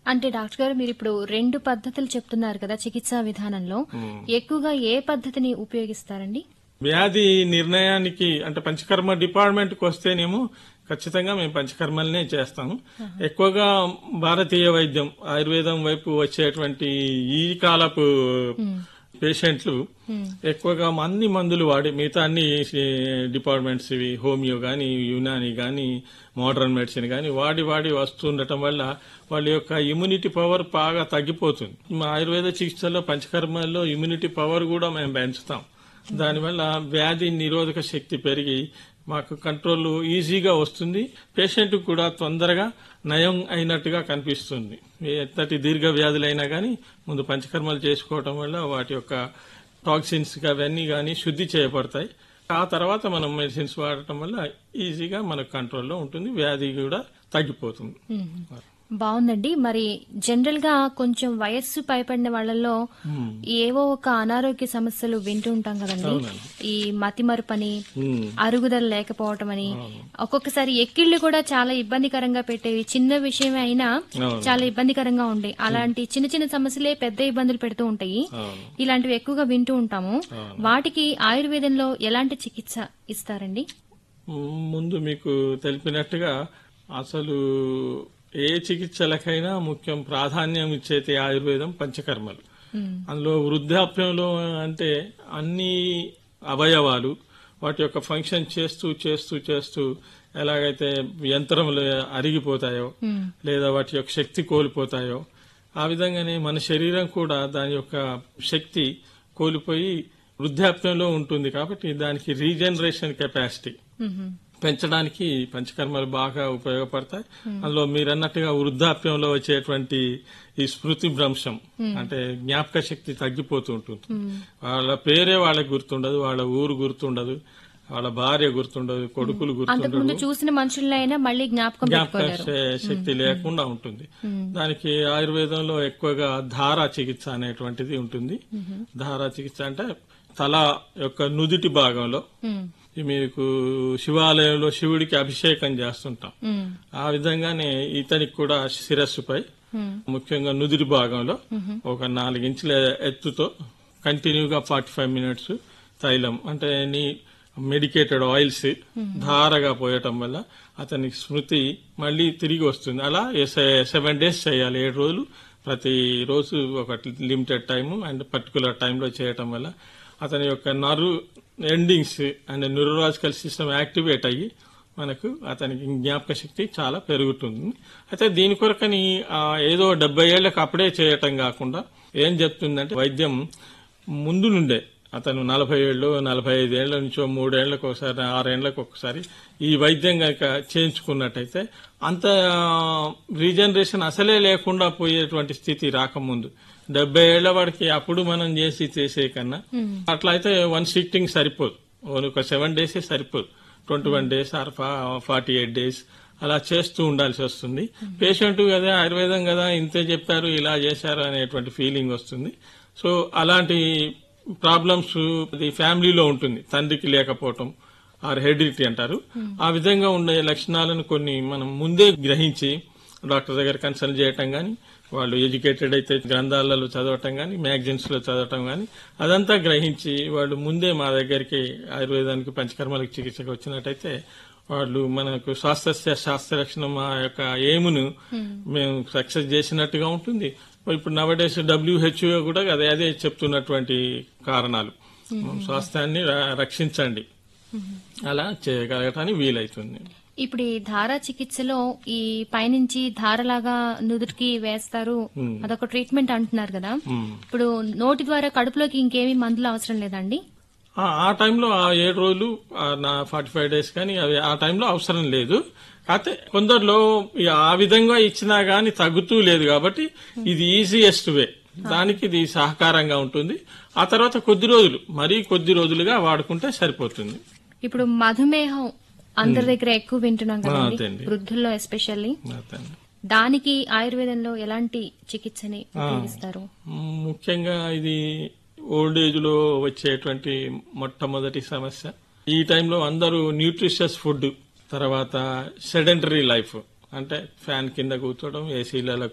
అంటే డాక్టర్ గారు మీరు ఇప్పుడు 2 పద్ధతులు చెప్తున్నారు కదా చికిత్సా విధానంలో. ఎక్కువగా ఏ పద్ధతిని ఉపయోగిస్తారండి? వ్యాధి నిర్ణయానికి అంటే పంచకర్మ డిపార్ట్మెంట్ కి వస్తేనేమో ఖచ్చితంగా మేము పంచకర్మలనే చేస్తాము. ఎక్కువగా భారతీయ వైద్యం ఆయుర్వేదం వైపు వచ్చేటువంటి ఈ కాలపు పేషెంట్లు ఎక్కువగా అన్ని మందులు వాడి మిగతా అన్ని డిపార్ట్మెంట్స్ ఇవి హోమియో గాని యునాని గాని మోడర్న్ మెడిసిన్ గాని వాడి వస్తుండటం వల్ల వాళ్ళ యొక్క ఇమ్యూనిటీ పవర్ బాగా తగ్గిపోతుంది. మా ఆయుర్వేద చికిత్సలో పంచకర్మల్లో ఇమ్యూనిటీ పవర్ కూడా మేము పెంచుతాం. దానివల్ల వ్యాధి నిరోధక శక్తి పెరిగి మాకు కంట్రోల్ ఈజీగా వస్తుంది. పేషెంట్ కూడా తొందరగా నయం అయినట్టుగా కనిపిస్తుంది. ఎంతటి దీర్ఘ వ్యాధులైనా గానీ ముందు పంచకర్మలు చేసుకోవటం వల్ల వాటి యొక్క టాక్సిన్స్ అవన్నీ గానీ శుద్ధి చేయబడతాయి. ఆ తర్వాత మనం మెడిసిన్స్ వాడటం వల్ల ఈజీగా మనకు కంట్రోల్లో ఉంటుంది, వ్యాధి కూడా తగ్గిపోతుంది. బాగుందండి. మరి జనరల్ గా కొంచెం వయస్సు పైబడిన వాళ్ళలో ఏవో ఒక అనారోగ్య సమస్యలు వింటూ ఉంటాం కదండి. ఈ మతిమరుపని, అరుగుదల లేకపోవటం అని, ఒక్కొక్కసారి ఎక్కిళ్లు కూడా చాలా ఇబ్బందికరంగా పెట్టేవి. చిన్న విషయమే అయినా చాలా ఇబ్బందికరంగా ఉండే అలాంటి చిన్న చిన్న సమస్యలే పెద్ద ఇబ్బందులు పెడుతూ ఉంటాయి. ఇలాంటివి ఎక్కువగా వింటూ ఉంటాము. వాటికి ఆయుర్వేదంలో ఎలాంటి చికిత్స ఇస్తారండి? ముందు మీకు తెలిపినట్టుగా అసలు ఏ చికిత్సలకైనా ముఖ్యం ప్రాధాన్యం ఇచ్చేది ఆయుర్వేదం పంచకర్మలు. అందులో వృద్ధాప్యంలో అంటే అన్ని అవయవాలు వాటి యొక్క ఫంక్షన్ చేస్తూ చేస్తూ చేస్తూ ఎలాగైతే యంత్రములు అరిగిపోతాయో లేదా వాటి యొక్క శక్తి కోల్పోతాయో ఆ విధంగానే మన శరీరం కూడా దాని యొక్క శక్తి కోల్పోయి వృద్ధాప్యంలో ఉంటుంది. కాబట్టి దానికి రీజనరేషన్ కెపాసిటీ పెంచడానికి పంచకర్మలు బాగా ఉపయోగపడతాయి. అందులో మీరన్నట్టుగా వృద్ధాప్యంలో వచ్చేటువంటి ఈ స్మృతి భ్రంశం అంటే జ్ఞాపక శక్తి తగ్గిపోతూ ఉంటుంది. వాళ్ళ పేరే వాళ్ళకి గుర్తుండదు, వాళ్ళ ఊరు గుర్తుండదు, వాళ్ళ భార్య గుర్తుండదు, కొడుకులు గుర్తుండదు, చూసిన మనుషులైనా మళ్ళీ జ్ఞాపక శక్తి లేకుండా ఉంటుంది. దానికి ఆయుర్వేదంలో ఎక్కువగా ధారా చికిత్స అనేటువంటిది ఉంటుంది. ధారా చికిత్స అంటే తల యొక్క నుదిటి భాగంలో మీకు శివాలయంలో శివుడికి అభిషేకం చేస్తుంటాం. ఆ విధంగానే ఇతనికి కూడా శిరస్సుపై ముఖ్యంగా నుదిరి భాగంలో ఒక 4 ఇంచుల ఎత్తుతో కంటిన్యూగా 45 మినిట్స్ తైలం అంటే మెడికేటెడ్ ఆయిల్స్ ధారగా పోయటం వల్ల అతనికి స్మృతి మళ్లీ తిరిగి వస్తుంది. అలా 7 days చేయాలి, 7 రోజులు. ప్రతి రోజు ఒక లిమిటెడ్ టైం అండ్ పర్టికులర్ టైంలో చేయటం వల్ల అతని యొక్క nerve endings and neurological system activate అయ్యి మనకు అతనికి జ్ఞాపక శక్తి చాలా పెరుగుతుంది. అయితే దీని కొరకని ఏదో 70 ఏళ్లకు అప్పుడే చేయటం కాకుండా ఏం చెప్తుందంటే వైద్యం ముందు నుండే అతను 40 ఏళ్ళు 45 ఏళ్ల నుంచో 3 ఏళ్లకు ఒకసారి 6 ఏళ్లకు ఒకసారి ఈ వైద్యం కనుక చేయించుకున్నట్టయితే అంత రీజనరేషన్ అసలే లేకుండా పోయేటువంటి స్థితి రాకముందు 70 ఏళ్ల వాడికి అప్పుడు మనం చేసే కన్నా అట్లా అయితే 1 సిట్టింగ్ సరిపోదు, ఒక 7 days సరిపోదు. 21 days ఆర్ 48 days అలా చేస్తూ ఉండాల్సి వస్తుంది. పేషెంట్ కదా ఆయుర్వేదం కదా ఇంతే చెప్పారు ఇలా చేశారు అనేటువంటి ఫీలింగ్ వస్తుంది. సో అలాంటి ప్రాబ్లమ్స్ ఫ్యామిలీలో ఉంటుంది, తండ్రికి లేకపోవటం ఆర్ హెరిడిటీ అంటారు. ఆ విధంగా ఉండే లక్షణాలను కొన్ని మనం ముందే గ్రహించి డాక్టర్ దగ్గర కన్సల్ట్ చేయటం గాని, వాళ్ళు ఎడ్యుకేటెడ్ అయితే గ్రంథాలలో చదవటం గాని, మ్యాగజైన్స్ లో చదవటం గాని అదంతా గ్రహించి వాళ్ళు ముందే మా దగ్గరికి ఆయుర్వేదానికి పంచకర్మలకు చికిత్సకు వచ్చినట్టయితే వాళ్ళు మనకు శాస్త్రరక్షణ మా యొక్క ఎయిమ్ను మేము సక్సెస్ చేసినట్టుగా ఉంటుంది. ఇప్పుడు నవడేస్ WHO కూడా అదే చెప్తున్నటువంటి కారణాలు, స్వాస్థ్యాన్ని రక్షించండి, అలా చేయగలగటానికి వీలైతుంది. ఇప్పుడు ఈ ధారా చికిత్సలో ఈ పైనుంచి ధారలాగా నుదుటికి వేస్తారు, అదొక ట్రీట్మెంట్ అంటున్నారు కదా. ఇప్పుడు నోటి ద్వారా కడుపులోకి ఇంకేమీ మందులు అవసరం లేదండి? ఆ టైంలో ఆ 7 రోజులు 45 days కానీ అవి ఆ టైంలో అవసరం లేదు. కాకపోతే కొందరిలో ఆ విధంగా ఇచ్చినా గానీ తగ్గుతూ లేదు కాబట్టి ఇది ఈజియెస్ట్ వే, దానికి ఇది సహకారంగా ఉంటుంది. ఆ తర్వాత కొద్ది రోజులుగా వాడుకుంటే సరిపోతుంది. ఇప్పుడు మధుమేహం అందరి దగ్గర ఎక్కువ వింటున్నాం కదండి, వృద్ధుల్లో ఎస్పెషల్లీ. దానికి ఆయుర్వేదంలో ఎలాంటి చికిత్సని ఉపయోగిస్తారు? ముఖ్యంగా ఇది ఓల్డ్ ఏజ్ లో వచ్చేటువంటి మొట్టమొదటి సమస్య. ఈ టైంలో అందరూ న్యూట్రిషియస్ ఫుడ్, తర్వాత సెడెంటరీ లైఫ్ అంటే ఫ్యాన్ కింద కూర్చోవడం, ఏసీలలో